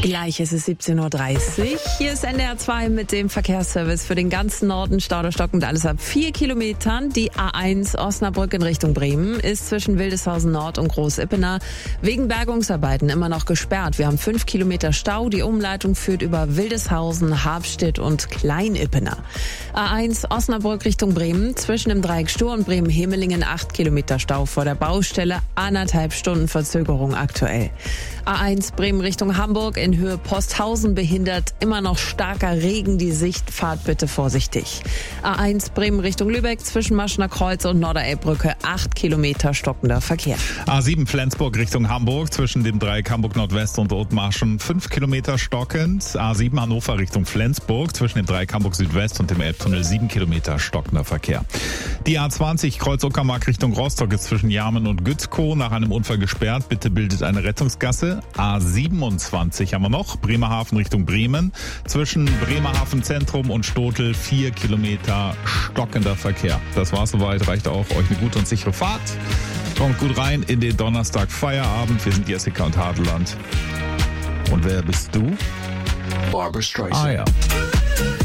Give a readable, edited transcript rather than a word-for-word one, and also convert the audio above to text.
Gleich ist es 17.30 Uhr. Hier ist NDR 2 mit dem Verkehrsservice für den ganzen Norden. Stau stockend alles ab 4 Kilometern. Die A1 Osnabrück in Richtung Bremen ist zwischen Wildeshausen Nord und Groß-Ippener wegen Bergungsarbeiten immer noch gesperrt. Wir haben 5 Kilometer Stau. Die Umleitung führt über Wildeshausen, Habstedt und Klein-Ippener. A1 Osnabrück Richtung Bremen zwischen dem Dreieck Stur und Bremen-Hemelingen 8 Kilometer Stau vor der Baustelle. 1,5 Stunden Verzögerung aktuell. A1 Bremen Richtung Hamburg in Höhe Posthausen behindert immer noch starker Regen die Sicht. Fahrt bitte vorsichtig. A1 Bremen Richtung Lübeck zwischen Maschner Kreuz und Norderelbbrücke 8 Kilometer stockender Verkehr. A7 Flensburg Richtung Hamburg zwischen dem Dreieck Hamburg Nordwest und Othmarschen 5 Kilometer stockend. A7 Hannover Richtung Flensburg zwischen dem Dreieck Hamburg Südwest und dem Elbtunnel 7 Kilometer stockender Verkehr. Die A20 Kreuz Uckermark Richtung Rostock ist zwischen Jarmen und Gützkow nach einem Unfall gesperrt. Bitte bildet eine Rettungsgasse. A27 haben wir noch. Bremerhaven Richtung Bremen. Zwischen Bremerhaven Zentrum und Stotel 4 Kilometer stockender Verkehr. Das war's soweit. Reicht auch. Euch eine gute und sichere Fahrt. Kommt gut rein in den Donnerstag Feierabend. Wir sind Jessica und Hadeland. Und wer bist du? Barbra Streisand. Ah ja.